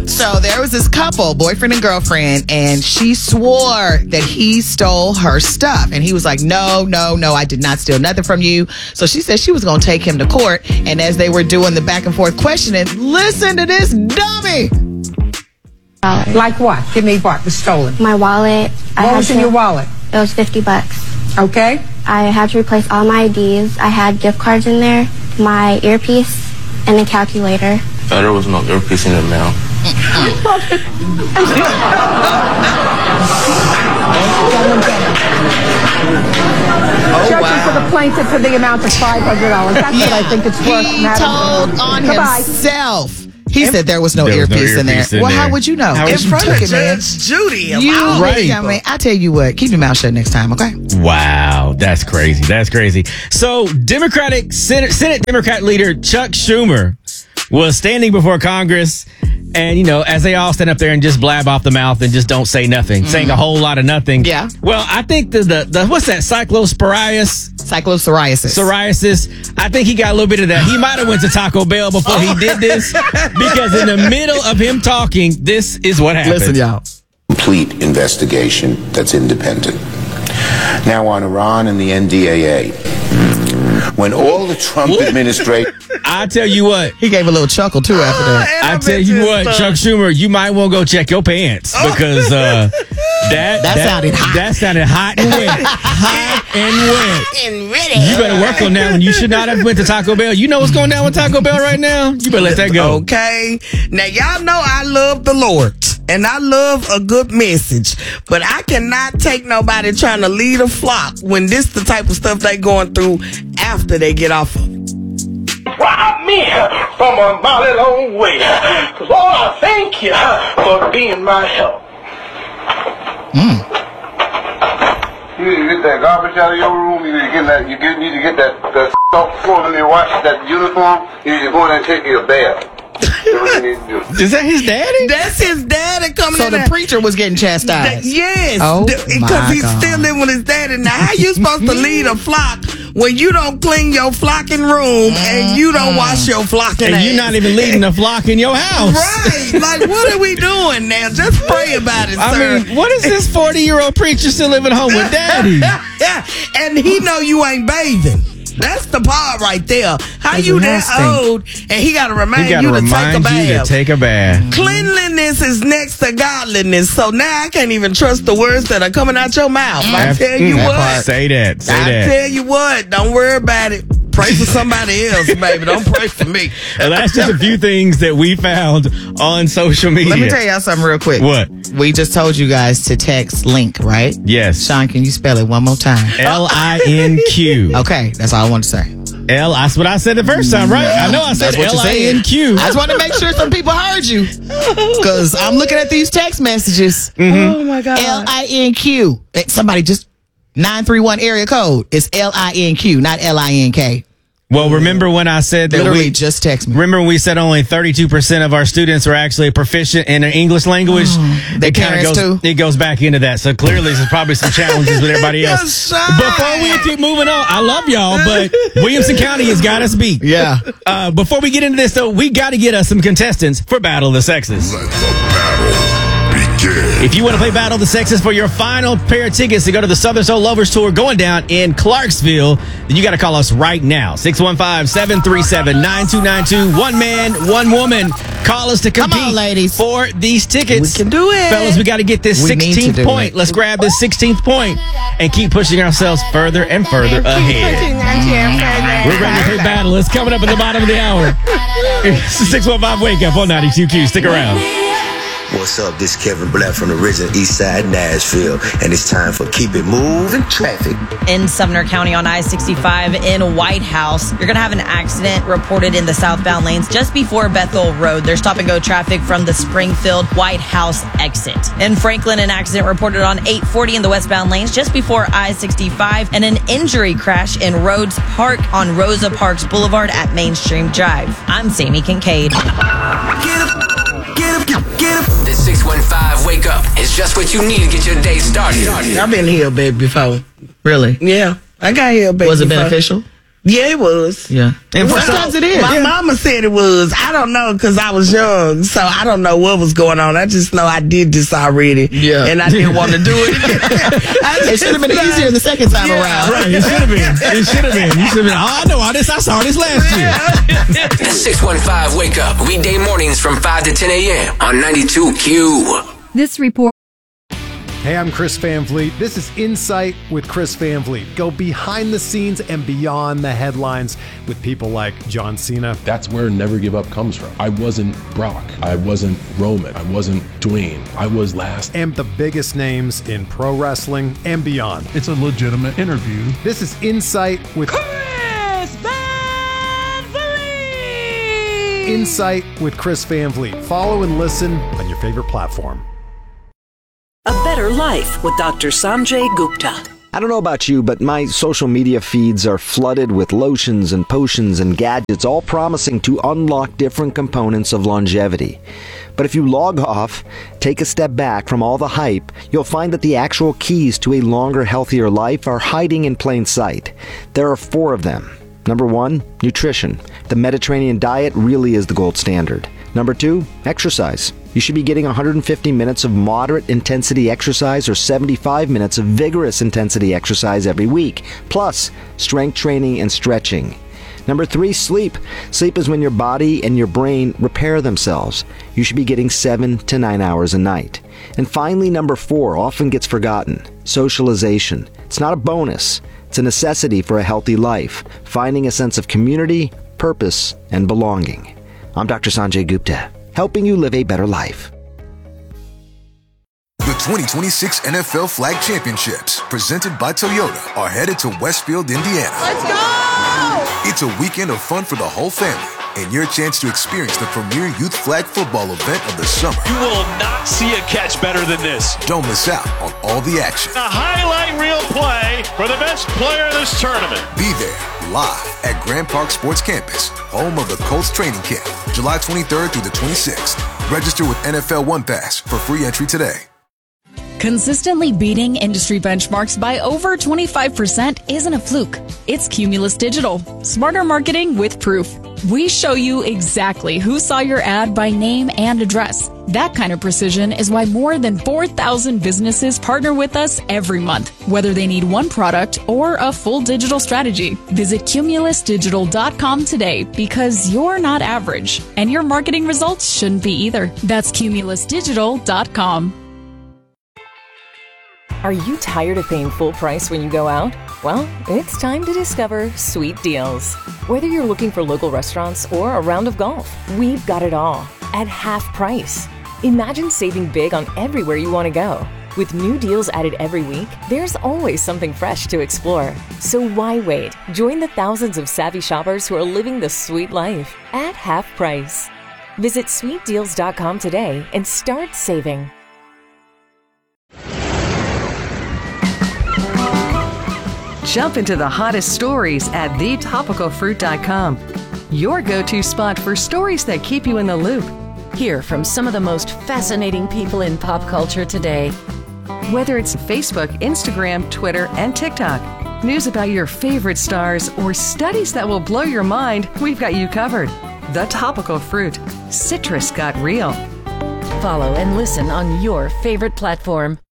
So there was this couple, boyfriend and girlfriend, and she swore that he stole her stuff. And he was like, no, I did not steal nothing from you. So she said she was going to take him to court. And as they were doing the back and forth questioning, listen to this dummy. Like what? Give me what was stolen. My wallet. What was in your wallet? It was $50. Okay. I had to replace all my IDs. I had gift cards in there, my earpiece, and a calculator. There was no earpiece in the mail. Judging for the plaintiff for the amount of $500. That's what I think it's worth. He told on himself. He said there was no earpiece in there. Well, how would you know? In front of Judge Judy. I tell you what, keep your mouth shut next time, okay? Wow, that's crazy. That's crazy. So, Senate Democrat leader Chuck Schumer was standing before Congress, and, you know, as they all stand up there and just blab off the mouth and just don't say nothing, saying a whole lot of nothing. Yeah. Well, I think the what's that, psoriasis, I think he got a little bit of that. He might have went to Taco Bell before he did this, because in the middle of him talking, this is what happened. Listen, y'all. Complete investigation that's independent. Now on Iran and the NDAA. When all the Trump administration... I tell you what. He gave a little chuckle, too, after that. I tell you what, Chuck Schumer, you might want to go check your pants, because that sounded hot. That sounded hot and wet. Hot and wet. And ready. You better work on that one. You should not have went to Taco Bell. You know what's going down with Taco Bell right now? You better let that go. Okay. Now, y'all know I love the Lord. And I love a good message. But I cannot take nobody trying to lead a flock when this the type of stuff they going through after they get off of it. Rob me from a mighty long way. Lord, I thank you for being my help. You need to get that garbage out of your room. You need to get that. You need to get that soft floor in your wash that uniform. You need to go in and take your bath. Is that his daddy? That's his daddy coming in. So the preacher was getting chastised. Yes. Oh, because he's still living with his daddy. Now, how you supposed to lead a flock when you don't clean your flocking room and you don't wash your flocking and ass? you're not even leading the flock in your house. Right. Like, what are we doing now? Just pray about it, sir. I mean, what is this 40-year-old preacher still living home with daddy? Yeah. And he know you ain't bathing. That's the part right there. How That's you nasty. that old and he got to remind you to take a bath. Cleanliness is next to godliness. So now I can't even trust the words that are coming out your mouth. I tell you what. Say that. I tell you what. Don't worry about it. Pray for somebody else, baby. Don't pray for me. Well, that's just a few things that we found on social media. Let me tell y'all something real quick. What? We just told you guys to text LINK, right? Yes. Sean, can you spell it one more time? LINQ. Okay, that's all I want to say. That's what I said the first time, right? I know I said LINQ. I just want to make sure some people heard you. Because I'm looking at these text messages. Oh, my God. LINQ. Somebody just 931 area code. It's LINQ, not LINK. Well, remember when I said that literally just text me. Remember when we said only 32% of our students are actually proficient in an English language? They parents too. It goes back into that. So clearly there's probably some challenges with everybody else. Before we keep moving on, I love y'all, but Williamson County has got us beat. Yeah. Before we get into this, though, we got to get us some contestants for Battle of the Sexes. Let the battle begin. If you want to play Battle of the Sexes for your final pair of tickets to go to the Southern Soul Lovers Tour going down in Clarksville, then you got to call us right now. 615-737-9292. One man, one woman. Call us to compete. Come on, ladies. For these tickets. We can do it. Fellas, we got to get this 16th point. It. Let's grab this 16th point and keep pushing ourselves further and further ahead. We're ready to play Battle. It's coming up at the bottom of the hour. It's the 615 Wake Up on 92Q. Stick around. What's up? This is Kevin Black from the original East Side Nashville, and it's time for Keep It Moving Traffic. In Sumner County on I-65 in White House, you're going to have an accident reported in the southbound lanes just before Bethel Road. There's stop-and-go traffic from the Springfield White House exit. In Franklin, an accident reported on 840 in the westbound lanes just before I-65, and an injury crash in Rhodes Park on Rosa Parks Boulevard at Mainstream Drive. I'm Sammy Kincaid. Get up. The 615 Wake Up is just what you need to get your day started. I've been here, baby, before. Really? Yeah, I got here, baby. Was it beneficial? Yeah, it was. Yeah. And sometimes it is. My mama said it was. I don't know because I was young, so I don't know what was going on. I just know I did this already. Yeah. And I didn't want to do it again. It should have been easier the second time around. Right, it should have been. It should have been. You should have been. Oh, I know all this. I saw this last year. The 615 Wake Up, weekday mornings from 5 to 10 a.m. on 92Q. This report. Hey, I'm Chris Van Vliet. This is Insight with Chris Van Vliet. Go behind the scenes and beyond the headlines with people like John Cena. That's where Never Give Up comes from. I wasn't Brock. I wasn't Roman. I wasn't Dwayne. I was last. And the biggest names in pro wrestling and beyond. It's a legitimate interview. This is Insight with Chris Van Vliet. Insight with Chris Van Vliet. Follow and listen on your favorite platform. A Better Life with Dr. Sanjay Gupta. I don't know about you, but my social media feeds are flooded with lotions and potions and gadgets, all promising to unlock different components of longevity. But if you log off, take a step back from all the hype, you'll find that the actual keys to a longer, healthier life are hiding in plain sight. There are 4 of them. Number 1, nutrition. The Mediterranean diet really is the gold standard. Number 2, exercise. You should be getting 150 minutes of moderate intensity exercise or 75 minutes of vigorous intensity exercise every week, plus strength training and stretching. Number 3, sleep. Sleep is when your body and your brain repair themselves. You should be getting 7 to 9 hours a night. And finally, number 4 often gets forgotten. Socialization. It's not a bonus. It's a necessity for a healthy life, finding a sense of community, purpose, and belonging. I'm Dr. Sanjay Gupta, helping you live a better life. The 2026 NFL Flag Championships, presented by Toyota, are headed to Westfield, Indiana. Let's go! It's a weekend of fun for the whole family and your chance to experience the premier youth flag football event of the summer. You will not see a catch better than this. Don't miss out on all the action. A highlight reel play for the best player in this tournament. Be there live at Grand Park Sports Campus, home of the Colts training camp, July 23rd through the 26th. Register with NFL One Pass for free entry today. Consistently beating industry benchmarks by over 25% isn't a fluke. It's Cumulus Digital. Smarter marketing with proof. We show you exactly who saw your ad by name and address. That kind of precision is why more than 4,000 businesses partner with us every month, whether they need one product or a full digital strategy. Visit cumulusdigital.com today because you're not average, and your marketing results shouldn't be either. That's cumulusdigital.com. Are you tired of paying full price when you go out? Well, it's time to discover Sweet Deals. Whether you're looking for local restaurants or a round of golf, we've got it all at half price. Imagine saving big on everywhere you want to go. With new deals added every week, there's always something fresh to explore. So why wait? Join the thousands of savvy shoppers who are living the sweet life at half price. Visit sweetdeals.com today and start saving. Jump into the hottest stories at thetopicalfruit.com. Your go-to spot for stories that keep you in the loop. Hear from some of the most fascinating people in pop culture today. Whether it's Facebook, Instagram, Twitter, and TikTok, news about your favorite stars, or studies that will blow your mind, we've got you covered. The Topical Fruit. Citrus got real. Follow and listen on your favorite platform.